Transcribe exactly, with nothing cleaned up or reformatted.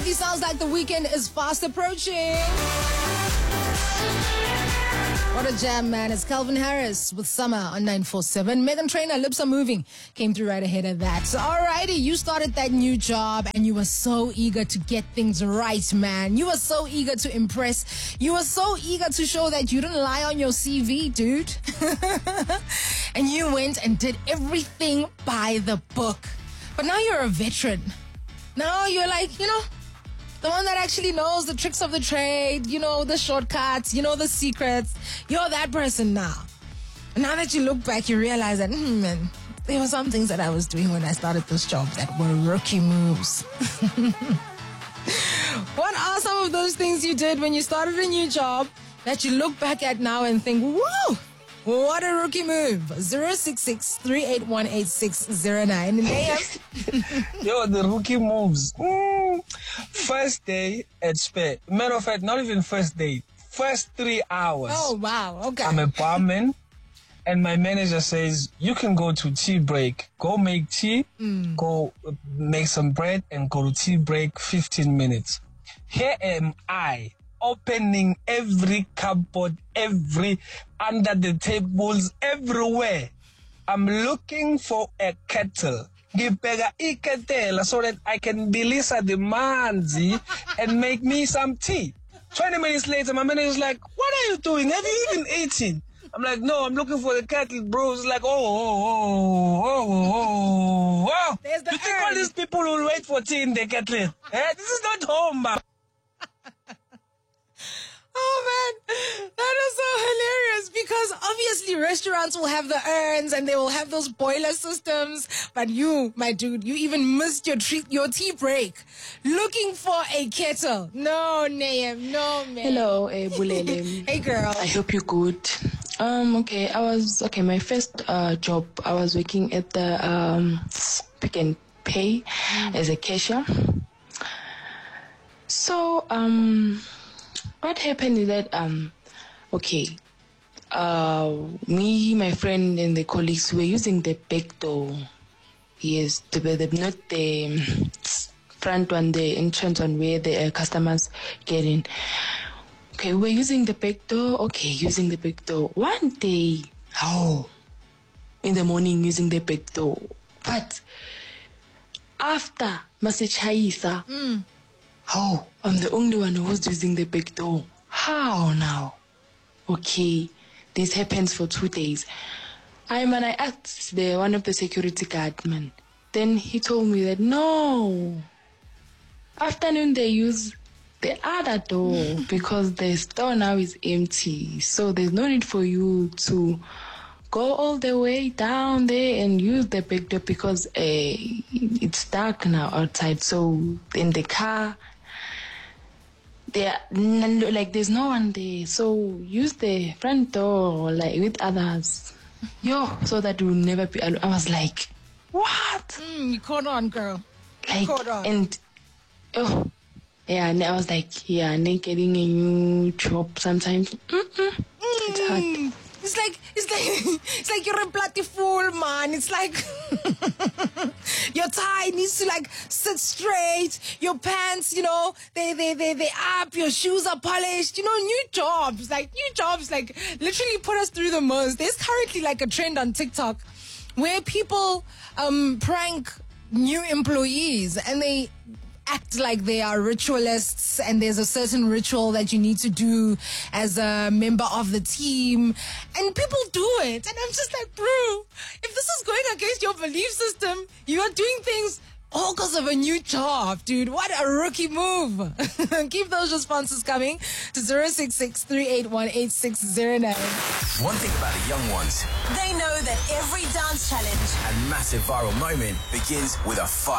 It sounds like the weekend is fast approaching. What a jam, man. It's Calvin Harris with Summer on nine four seven. Megan Trainor, Lips Are Moving, came through right ahead of that. So, alrighty, you started that new job and you were so eager to get things right, man. You were so eager to impress. You were so eager to show that you didn't lie on your C V, dude. And you went and did everything by the book. But now you're a veteran. Now you're like, you know, the one that actually knows the tricks of the trade, you know, the shortcuts, you know, the secrets. You're that person now. And now that you look back, you realize that, hmm, man, there were some things that I was doing when I started this job that were rookie moves. What are some of those things you did when you started a new job that you look back at now and think, whoa, what a rookie move? zero six six, three eight one, eight six zero nine. Yo, the rookie moves. Mm. First day at Spare. Matter of fact, not even first day. First three hours. Oh, wow. Okay. I'm a barman, and my manager says, you can go to tea break. Go make tea, mm. go make some bread, and go to tea break fifteen minutes. Here am I, opening every cupboard, every, under the tables, everywhere. I'm looking for a kettle. Ngibheka iketela so that I can bilisa the manzi and make me some tea. twenty minutes later, my manager's like, what are you doing? Have you even eaten? I'm like, no, I'm looking for the kettle, bro. It's like, oh, oh, oh, oh, oh, oh. There's the you think urn. all these people will wait for tea in the kettle? Eh? This is not home, man. Oh, man, that is so hilarious because obviously restaurants will have the urns and they will have those boiler systems. But you, my dude, you even missed your treat, your tea break looking for a kettle. No, Nayem, no, man. Hello, eh, Bulele. Hey, girl. I hope you're good. Um, okay, I was, okay, my first uh, job, I was working at the um, Pick and Pay mm. as a cashier. So, um... what happened is that, um, okay, uh, me, my friend, and the colleagues were using the back door. Yes, the, the, not the front one, the entrance one where the uh, customers get in. Okay, we're using the back door. Okay, using the back door. One day, oh, in the morning, using the back door. But after Masechaisa, mm. oh, I'm the only one who was using the back door. How now? Okay, this happens for two days. I man, I asked the one of the security guard man. Then he told me that no. Afternoon they use the other door because the store now is empty. So there's no need for you to go all the way down there and use the back door because uh, it's dark now outside. So in the car, there, like, there's no one there, so use the front door, like, with others, yo, so that will never be alone. I was like, what? Mm, you caught on, girl. Like, caught on. And, oh, yeah, and I was like, yeah, and then getting a new job sometimes, mm-mm, mm. it's hard. It's like, it's like, it's like you're a bloody fool, man. It's like your tie needs to like sit straight. Your pants, you know, they, they, they, they up. Your shoes are polished. You know, new jobs, like new jobs, like literally put us through the most. There's currently like a trend on TikTok where people um prank new employees and they act like they are ritualists and there's a certain ritual that you need to do as a member of the team and people do it and I'm just like, bro, if this is going against your belief system, you are doing things all because of a new job, dude. What a rookie move. Keep those responses coming to zero six six, three eight one, eight six zero nine. One thing about the young ones, they know that every dance challenge and massive viral moment begins with a fight.